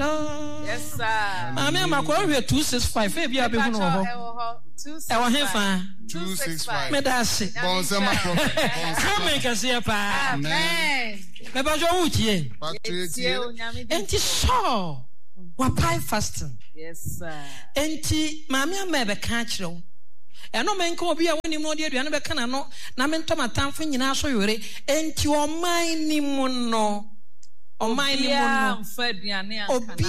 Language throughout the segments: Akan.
da. Yes sir. Mami amakwa we 265 e bia be hu no ho. E wo hefa 265. Me da se. Bonsema prophet. Amen kasi pa. Amen. Me ba jo wutie. Enti so wa pai fasting. Yes sir. Enti mami amebe ka kire eno menka obi a woni mu de aduane be kana no na mentomatamfo nyina so yore enti oman ni mu no obi an faduane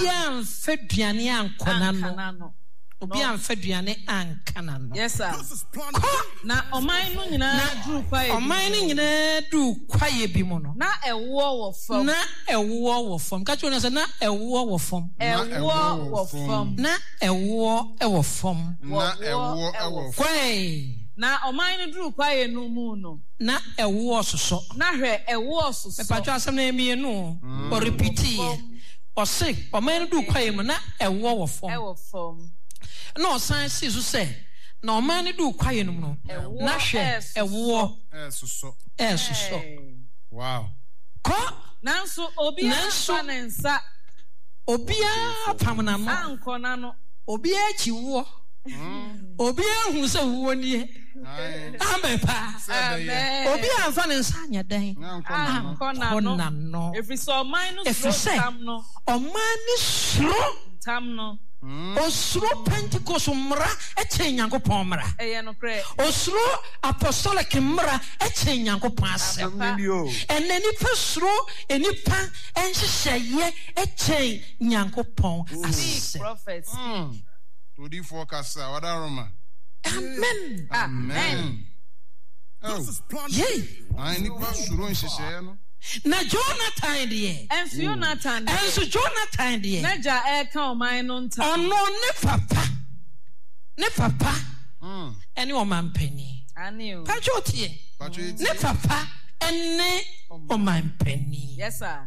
ankona no obi an faduane ankana no. Yes sir. Na oman no nyina duru kwaye oman ni nyina du kwaye bi mu no na ewo wo fam ka chona se na ewo wo fam na ewo fam kwaye na oman no duru kwaye no mu no na ewo soso na hwe ewo soso me patwa asem na emi no o repeat o se oman no duru kwaye mu na ewo wo fam no san si so say na oman ni du kwaye no no na hwe ewo soso wow ko nanso obi afanensa obi apamna no ankona no obi achiwo obi ahu se wo nie amen pa amen obi afanensa anya dan ankona no every so minus tam no oman ni sro tam no osuro Pentecost mra eche nyankopon mra no kre osuro apostolic mra eche nyankopon asem enani pesuro enipa enhyehyeye eche nyankopon asem prophets odi forecasta wada roma amen oh yey ani pasuro nhyehyeye no na Jonathan de enso Jonathan de naja eka oman no nta ono ne papa ene oman pani ani pachotie ne papa ene oman pani yes sir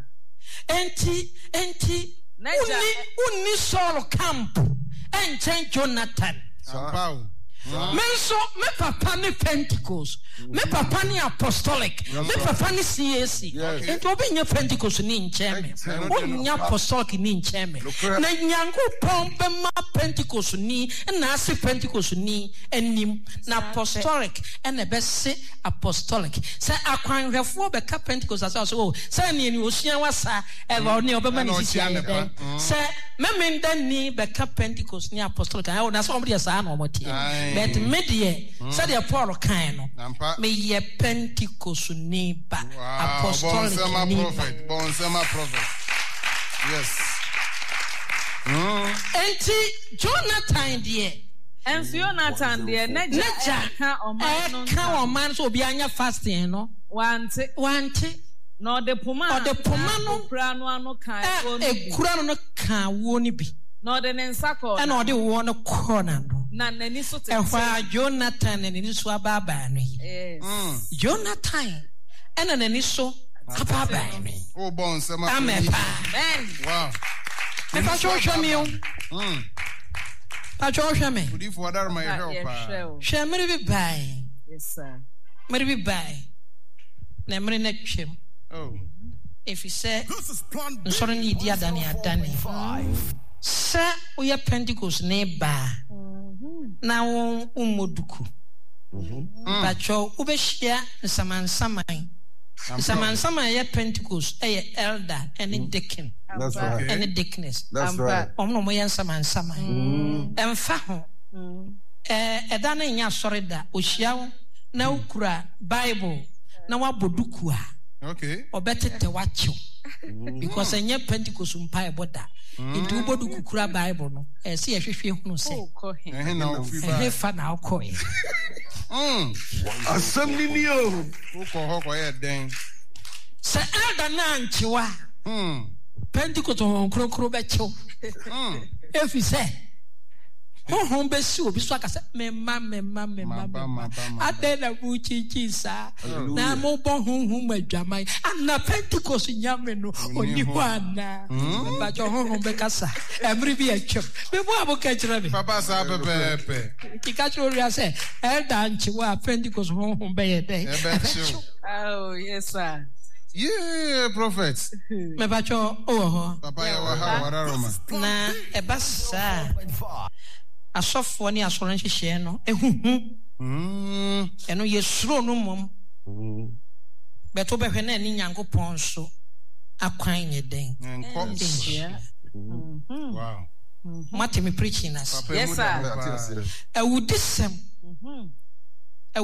enti naja unni Saul camp enchen Jonathan Sampao me papa ni Pentecost me papa ni apostolic me papa ni CAC enti obi nya Pentecost ni ncheme onya apostolic ni ncheme na nyankopon be ma Pentecost ni na ase Pentecost ni enim na apostolic ene be se apostolic se akwanhwefo be ka Pentecost aso se ne ni osua wasa e ba ne obema ni sisia se memenda ni be ka Pentecost ni apostolic ayo na so omde sa na omotie but medie said the Paul kind no me ye Pentecost ni ba apostolic ni bonsema prophet yes enti Jonathan die enso Jonathan die naja ka oman so obi anya fasting no wante no de poma no kura no ano kan ekura no kan wo ni bi no de nensako na ode wo no corner no na nani so te ehwa Jonathan nani so ababa no yes Jonathan ena nani so ababa no oh bonsema amen wow me pa cho hwame o pa cho hwame odi for that my help hwe mere bi bai yes sir mere bi bai na mere na twem oh if you say nso ni di adane sa oya Pentecost ne ba na won umoduku bacho ubehia nsamansaman ya Pentecost elder and deacon that's right and deaconess that's right omno mo yan nsamansaman emfa ho eda na nya sorida ohia na ukura Bible na waboduku a okay obetete wacho because enye Pentecost mpa eboda nti ubodu kukura Bible no se yehwehwe hunu se na ofi fa na okoe asem ni o ko ye den se elda na nchiwa Pentecost kronkro be chew efi se honhom be si obi so akase mema adena bu chichi sa na mo bo honhom adwaman ana Pentecost nyame no oni ho ana ba jo honhom be kasa emri bi atwam me bo aboka kire me papa sa pepepe kika chori say elda nchi wa Pentecost honhom be ye dey oh yes sir Yeah, prophet. Me bacho ho. Papa ya wa ha wararoma. Na eba sa. Asofo ni asoro nhihye no ehuhu. Eno yesuro no mom. Beto behwe na ni Nyankopɔn so akwan nye den. Wow. Mate me preaching us. Yes sir. Awudisem